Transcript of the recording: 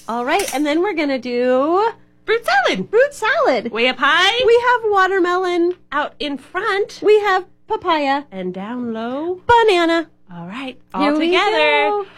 All right, and then we're going to do Fruit salad. fruit salad. Way up high. We have watermelon. Out in front. We have papaya. And down low. Banana. All right. Here All we together. go.